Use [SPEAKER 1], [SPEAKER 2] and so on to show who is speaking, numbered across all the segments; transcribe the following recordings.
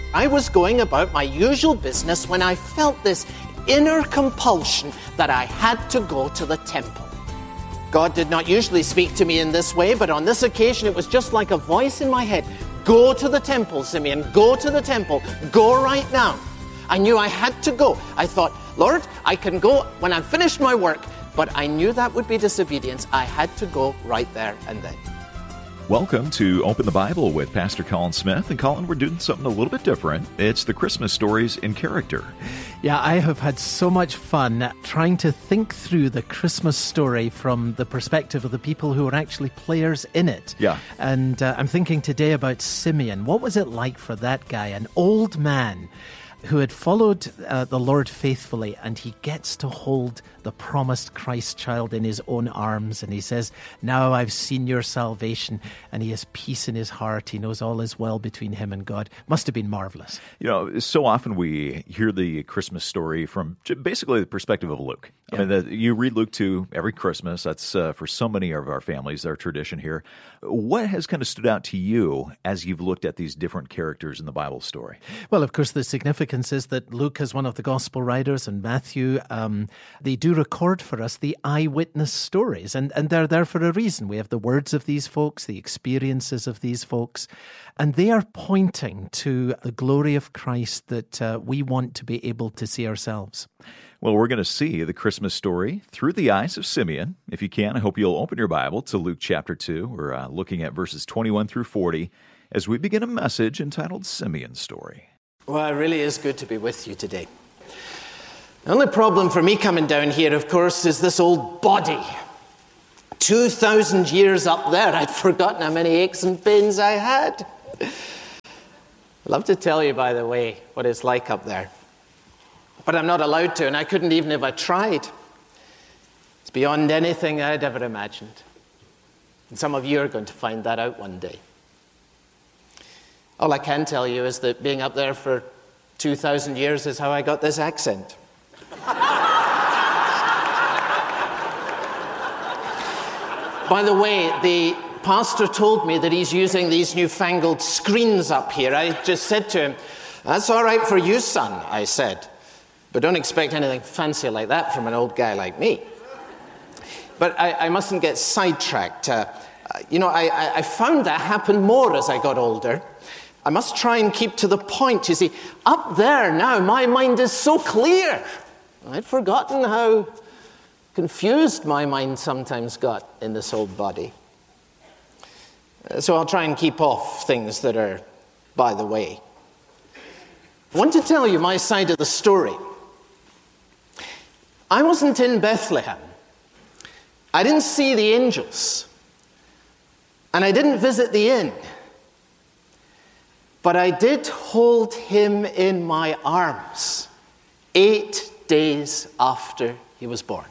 [SPEAKER 1] I was going about my usual business when I felt this inner compulsion that I had to go to the temple. God did not usually speak to me in this way, but on this occasion it was just like a voice in my head. Go to the temple, Simeon. Go to the temple. Go right now. I knew I had to go. I thought, Lord, I can go when I've finished my work, but I knew that would be disobedience. I had to go right there and then.
[SPEAKER 2] Welcome to Open the Bible with Pastor Colin Smith. And Colin, we're doing something a little bit different. It's the Christmas stories in character.
[SPEAKER 3] Yeah, I have had so much fun trying to think through the Christmas story from the perspective of the people who are actually players in it.
[SPEAKER 2] Yeah.
[SPEAKER 3] And I'm thinking today about Simeon. What was it like for that guy, an old man who had followed the Lord faithfully, and he gets to hold the promised Christ child in his own arms, and he says, now I've seen your salvation, and he has peace in his heart. He knows all is well between him and God. Must have been marvelous.
[SPEAKER 2] You know, so often we hear the Christmas story from basically the perspective of Luke.
[SPEAKER 3] Yeah.
[SPEAKER 2] I mean, you read Luke 2 every Christmas. That's for so many of our families, our tradition here. What has kind of stood out to you as you've looked at these different characters in the Bible story?
[SPEAKER 3] Well, of course, the significance is that Luke is one of the gospel writers, and Matthew, they do record for us the eyewitness stories, and they're there for a reason. We have the words of these folks, the experiences of these folks, and they are pointing to the glory of Christ that we want to be able to see ourselves.
[SPEAKER 2] Well, we're going to see the Christmas story through the eyes of Simeon. If you can, I hope you'll open your Bible to Luke chapter 2. We're looking at verses 21 through 40 as we begin a message entitled Simeon's Story.
[SPEAKER 1] Well, it really is good to be with you today. The only problem for me coming down here, of course, is this old body. 2,000 years up there, I'd forgotten how many aches and pains I had. I'd love to tell you, by the way, what it's like up there. But I'm not allowed to, and I couldn't even if I tried. It's beyond anything I'd ever imagined. And some of you are going to find that out one day. All I can tell you is that being up there for 2,000 years is how I got this accent. By the way, the pastor told me that he's using these newfangled screens up here. I just said to him, that's all right for you, son, I said. But don't expect anything fancy like that from an old guy like me. But I mustn't get sidetracked. I found that happened more as I got older. I must try and keep to the point. You see, up there now, my mind is so clear. I'd forgotten how confused my mind sometimes got in this old body. So I'll try and keep off things that are by the way. I want to tell you my side of the story. I wasn't in Bethlehem. I didn't see the angels. And I didn't visit the inn. But I did hold him in my arms 8 days after he was born.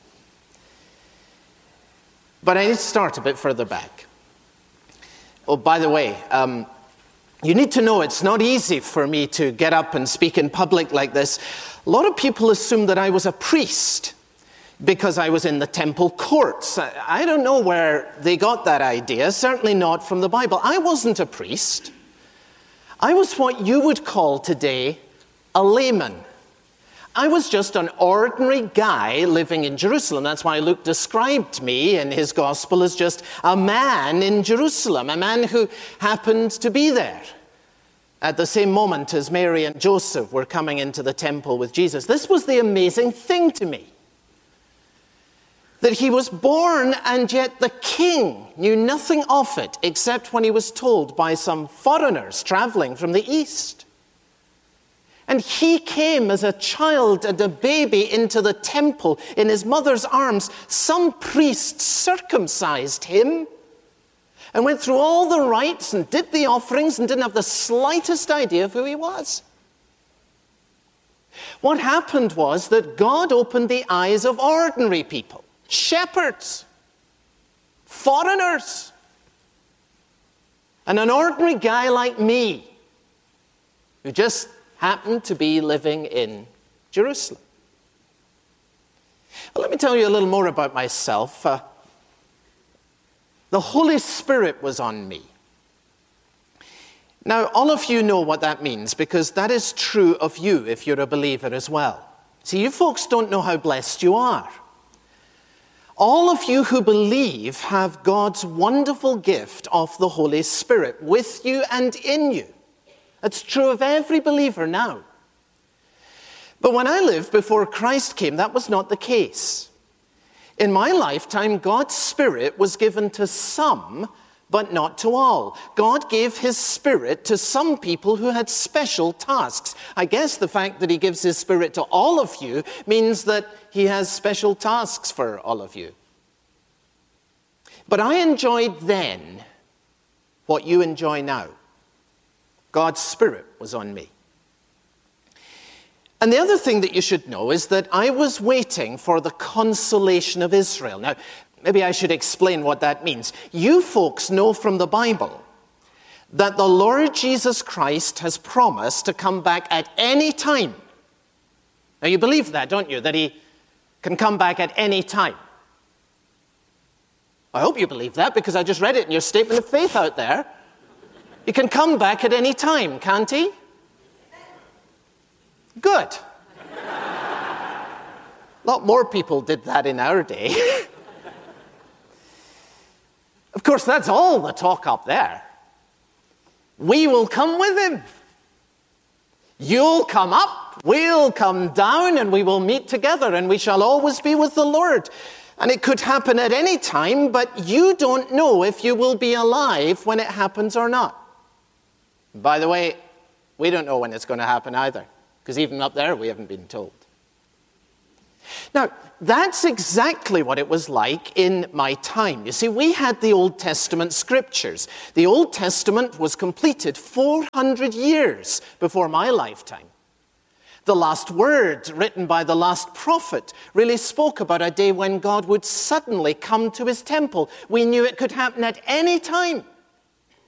[SPEAKER 1] But I need to start a bit further back. Oh, by the way, you need to know it's not easy for me to get up and speak in public like this. A lot of people assume that I was a priest because I was in the temple courts. I don't know where they got that idea, certainly not from the Bible. I wasn't a priest. I was what you would call today a layman. I was just an ordinary guy living in Jerusalem. That's why Luke described me in his gospel as just a man in Jerusalem, a man who happened to be there at the same moment as Mary and Joseph were coming into the temple with Jesus. This was the amazing thing to me, that he was born and yet the king knew nothing of it except when he was told by some foreigners traveling from the east. And he came as a child and a baby into the temple in his mother's arms. Some priest circumcised him and went through all the rites and did the offerings and didn't have the slightest idea of who he was. What happened was that God opened the eyes of ordinary people, shepherds, foreigners, and an ordinary guy like me who just happened to be living in Jerusalem. Well, let me tell you a little more about myself. The Holy Spirit was on me. Now, all of you know what that means, because that is true of you if you're a believer as well. See, you folks don't know how blessed you are. All of you who believe have God's wonderful gift of the Holy Spirit with you and in you. That's true of every believer now. But when I lived before Christ came, that was not the case. In my lifetime, God's Spirit was given to some, but not to all. God gave his Spirit to some people who had special tasks. I guess the fact that he gives his Spirit to all of you means that he has special tasks for all of you. But I enjoyed then what you enjoy now. God's Spirit was on me. And the other thing that you should know is that I was waiting for the consolation of Israel. Now, maybe I should explain what that means. You folks know from the Bible that the Lord Jesus Christ has promised to come back at any time. Now, you believe that, don't you? That he can come back at any time. I hope you believe that, because I just read it in your statement of faith out there. He can come back at any time, can't he? Good. A lot more people did that in our day. Of course, that's all the talk up there. We will come with him. You'll come up, we'll come down, and we will meet together, and we shall always be with the Lord. And it could happen at any time, but you don't know if you will be alive when it happens or not. By the way, we don't know when it's going to happen either, because even up there we haven't been told. Now, that's exactly what it was like in my time. You see, we had the Old Testament scriptures. The Old Testament was completed 400 years before my lifetime. The last word written by the last prophet really spoke about a day when God would suddenly come to his temple. We knew it could happen at any time.